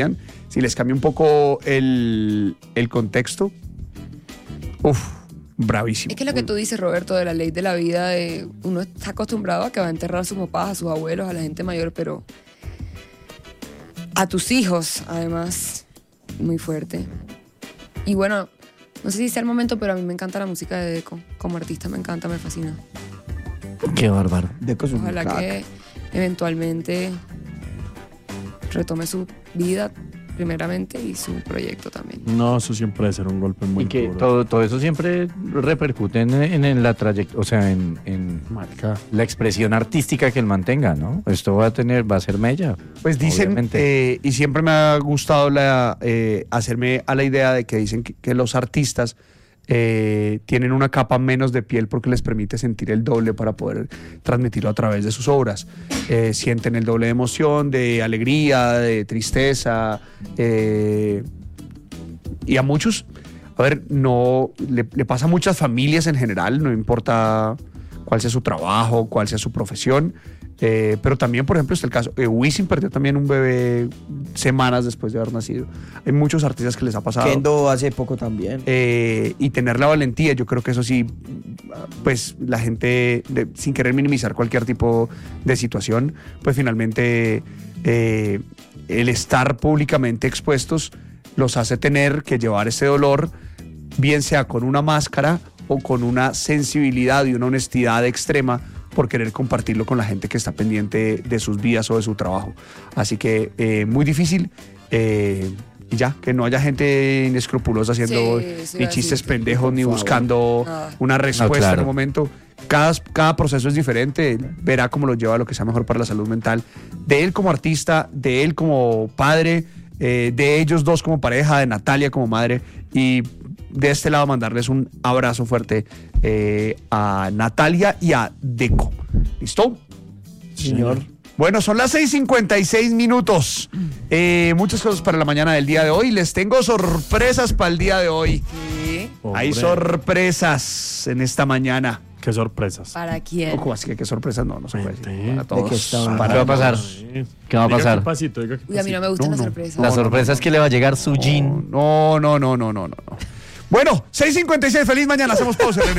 Si les cambia un poco el contexto, bravísimo. Es que lo que tú dices, Roberto, de la ley de la vida, uno está acostumbrado a que va a enterrar a sus papás, a sus abuelos, a la gente mayor, pero a tus hijos, además, muy fuerte. Y bueno, no sé si sea el momento, pero a mí me encanta la música de Deco. Como artista me encanta, me fascina. Qué bárbaro. Deco es un Ojalá crack. que eventualmente retome su vida primeramente y su proyecto también. No, eso siempre debe ser un golpe muy Y que duro. todo eso siempre repercute en la trayectoria, o sea, en Marica. la expresión artística que él mantenga, ¿no? Esto va a ser mella. Pues dicen, obviamente. y siempre me ha gustado hacerme a la idea de que dicen que los artistas tienen una capa menos de piel porque les permite sentir el doble para poder transmitirlo a través de sus obras. Sienten el doble de emoción, de alegría, de tristeza, y a muchos, a ver, no le pasa a muchas familias en general, no importa cuál sea su trabajo, cuál sea su profesión. Pero también, por ejemplo, está el caso. Wisin perdió también un bebé semanas después de haber nacido. Hay muchos artistas que les ha pasado. Kendo hace poco también. Y tener la valentía, yo creo que eso sí, pues la gente, sin querer minimizar cualquier tipo de situación, pues finalmente el estar públicamente expuestos los hace tener que llevar ese dolor, bien sea con una máscara o con una sensibilidad y una honestidad extrema, por querer compartirlo con la gente que está pendiente de sus vidas o de su trabajo. Así que muy difícil, y ya, que no haya gente inescrupulosa haciendo ni chistes pendejos, ni buscando una respuesta claro. en un momento. Cada proceso es diferente, verá cómo lo lleva a lo que sea mejor para la salud mental, de él como artista, de él como padre, de ellos dos como pareja, de Natalia como madre, y de este lado mandarles un abrazo fuerte a Natalia y a Deco. ¿Listo? Señor. Bueno, son las 6:56. Muchas cosas para la mañana del día de hoy. Les tengo sorpresas para el día de hoy. ¿Sí? Hay sorpresas en esta mañana. Qué sorpresas. ¿Para quién? Ojo, así que qué sorpresas no se puede decir. Para ¿De todos. qué está? Para ¿Qué va a pasar? Sí. ¿Qué va a Diga pasar? qué pasito, diga qué Uy, a mí no me pasito. gustan No, las no. sorpresas. La sorpresa es que le va a llegar su jean. No. Bueno, 6:56. Feliz mañana. Hacemos pausa. Regresamos.